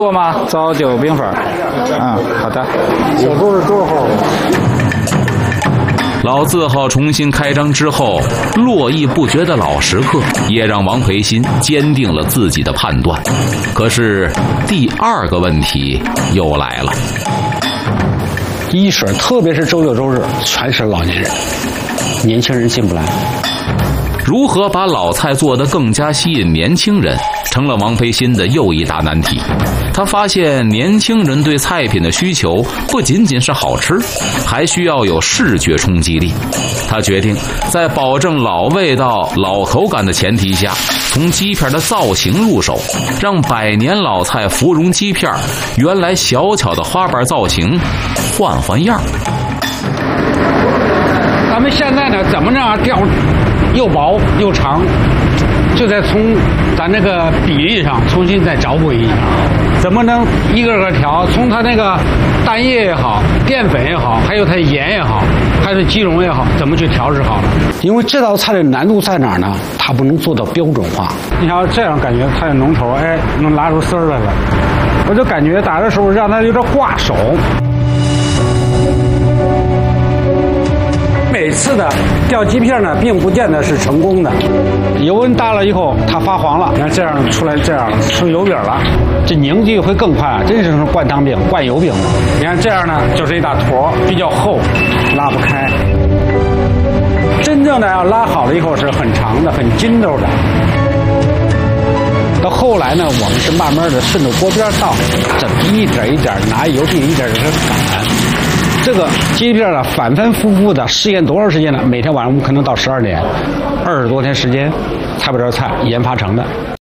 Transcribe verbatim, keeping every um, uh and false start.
过吗？糟酒冰粉。嗯，好的。 小桌是多少号？ 老字号重新开张之后，络绎不绝的老食客也让王培新坚定了自己的判断。可是第二个问题又来了， 一水特别是周六周日全是老年人，年轻人进不来。 如何把老菜做得更加吸引年轻人，成了王培新的又一大难题。他发现年轻人对菜品的需求不仅仅是好吃，还需要有视觉冲击力。他决定在保证老味道、老口感的前提下，从鸡片的造型入手，让百年老菜芙蓉鸡片原来小巧的花瓣造型换换样。 咱们现在呢，怎么让它调又薄又长，就得从咱那个比例上重新再找补一下。怎么能一个个调？从它那个蛋液也好，淀粉也好，还有它盐也好，还是鸡茸也好，怎么去调制好了？因为这道菜的难度在哪儿呢？它不能做到标准化。你要这样感觉它的浓稠，哎，能拉出丝儿来了。我就感觉打的时候让它有点挂手。每次的掉鸡片呢，并不见得是成功的。油温大了以后，它发黄了。你看这样出来，这样出油饼了，这凝聚会更快。这就是灌汤饼、灌油饼。你看这样呢，就是一大坨，比较厚，拉不开。真正的要拉好了以后，是很长的、很筋斗的。到后来呢，我们是慢慢的顺着锅边倒，这么一点一点拿油饼一点一点擀。这个鸡片呢，反反复复的试验多少时间呢？每天晚上我们可能到十二点，二十多天时间才把这菜研发成的。